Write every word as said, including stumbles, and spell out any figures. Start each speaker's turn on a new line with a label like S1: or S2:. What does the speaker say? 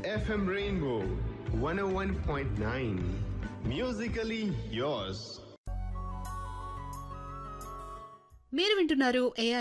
S1: F M Rainbow one oh one point nine. Musically yours.
S2: మీరు వింటున్నారు AI